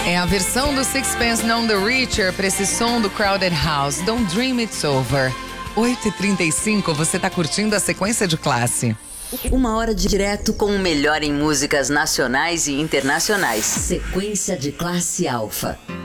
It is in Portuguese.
É a versão do Sixpence None the Richer pra esse som do Crowded House, Don't Dream It's Over. 8h35, você tá curtindo a sequência de classe. 1 hora de direto com o melhor em músicas nacionais e internacionais. Sequência de Classe Alfa.